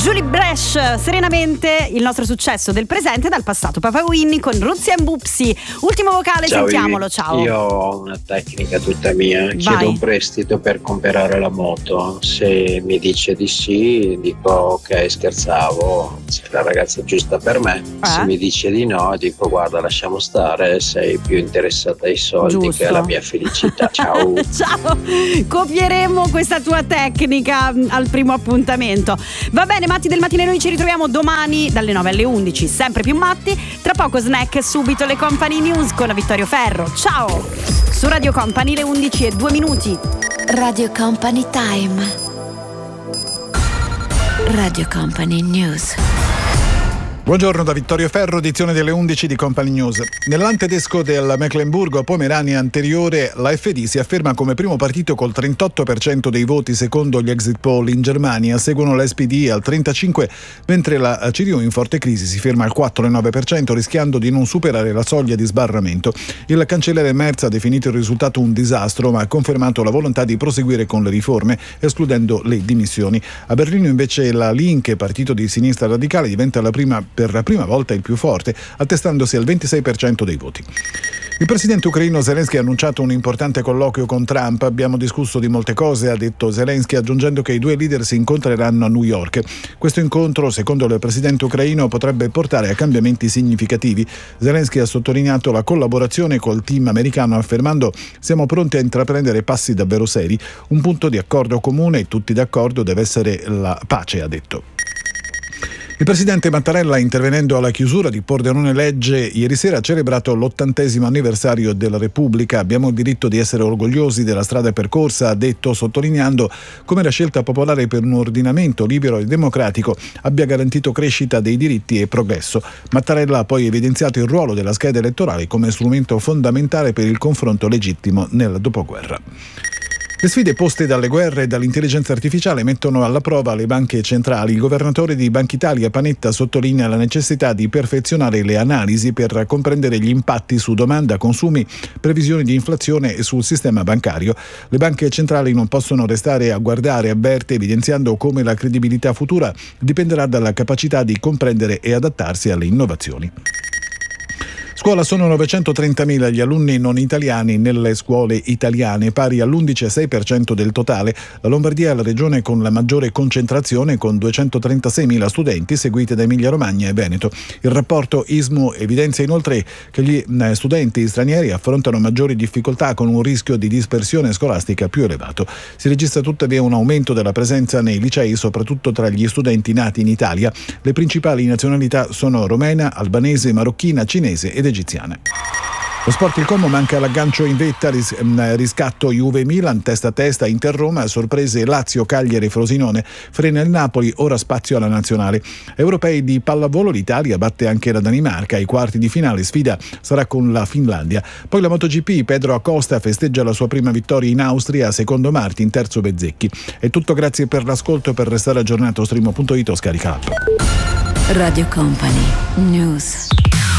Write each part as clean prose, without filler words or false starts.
Julie Bresh, Serenamente, il nostro successo del presente dal passato. Papa Winnie con Ruzzi and Bupsi. Ultimo vocale, ciao, sentiamolo, ciao. Io ho una tecnica tutta mia. Vai. Chiedo un prestito per comprare la moto. Se mi dice di sì, dico ok, scherzavo, sei la ragazza giusta per me. Se mi dice di no, dico guarda, lasciamo stare, sei più interessata ai soldi Giusto. che alla mia felicità. Ciao. Ciao, copieremo questa tua tecnica al primo appuntamento. Va bene, matti del mattino, noi ci ritroviamo domani dalle 9 alle 11, sempre più matti. Tra poco snack, subito le Company News con Vittorio Ferro. Ciao! Su Radio Company le 11:02. Radio Company Time. Radio Company News. Buongiorno da Vittorio Ferro, edizione delle 11 di Company News. Nel land tedesco del Mecklenburgo-Pomerania anteriore, l'AfD si afferma come primo partito col 38% dei voti secondo gli exit poll. In Germania seguono la SPD al 35%, mentre la CDU in forte crisi si ferma al 4,9%, rischiando di non superare la soglia di sbarramento. Il cancelliere Merz ha definito il risultato un disastro, ma ha confermato la volontà di proseguire con le riforme, escludendo le dimissioni. A Berlino invece la Linke, partito di sinistra radicale, diventa per la prima volta il più forte, attestandosi al 26% dei voti. Il presidente ucraino Zelensky ha annunciato un importante colloquio con Trump. Abbiamo discusso di molte cose, ha detto Zelensky, aggiungendo che i due leader si incontreranno a New York. Questo incontro, secondo il presidente ucraino, potrebbe portare a cambiamenti significativi. Zelensky ha sottolineato la collaborazione col team americano, affermando: siamo pronti a intraprendere passi davvero seri. Un punto di accordo comune, tutti d'accordo, deve essere la pace, ha detto. Il presidente Mattarella, intervenendo alla chiusura di Pordenone Legge, ieri sera ha celebrato l'80° anniversario della Repubblica. Abbiamo il diritto di essere orgogliosi della strada percorsa, ha detto, sottolineando come la scelta popolare per un ordinamento libero e democratico abbia garantito crescita dei diritti e progresso. Mattarella ha poi evidenziato il ruolo della scheda elettorale come strumento fondamentale per il confronto legittimo nel dopoguerra. Le sfide poste dalle guerre e dall'intelligenza artificiale mettono alla prova le banche centrali. Il governatore di Banca Italia, Panetta, sottolinea la necessità di perfezionare le analisi per comprendere gli impatti su domanda, consumi, previsioni di inflazione e sul sistema bancario. Le banche centrali non possono restare a guardare, avverte, evidenziando come la credibilità futura dipenderà dalla capacità di comprendere e adattarsi alle innovazioni. Scuola sono 930.000 gli alunni non italiani nelle scuole italiane, pari all'11,6% del totale. La Lombardia è la regione con la maggiore concentrazione, con 236.000 studenti, seguite da Emilia-Romagna e Veneto. Il rapporto ISMU evidenzia inoltre che gli studenti stranieri affrontano maggiori difficoltà, con un rischio di dispersione scolastica più elevato. Si registra tuttavia un aumento della presenza nei licei, soprattutto tra gli studenti nati in Italia. Le principali nazionalità sono romena, albanese, marocchina, cinese ed egiziana. Lo sport, il Como, manca l'aggancio in vetta, riscatto Juve-Milan, testa a testa, Inter-Roma, sorprese Lazio, Cagliari, Frosinone, frena il Napoli, ora spazio alla nazionale. Europei di pallavolo, l'Italia batte anche la Danimarca, ai quarti di finale sfida sarà con la Finlandia. Poi la MotoGP, Pedro Acosta festeggia la sua prima vittoria in Austria, secondo Martin, terzo Bezzecchi. È tutto, grazie per l'ascolto. Per restare aggiornato, stream.it o scarica l'app. Radio Company News.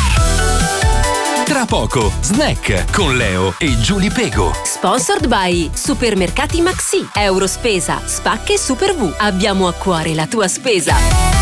Tra poco, snack con Leo e Giulia Pego. Sponsored by Supermercati Maxi, Eurospesa, Spacche Super V. Abbiamo a cuore la tua spesa.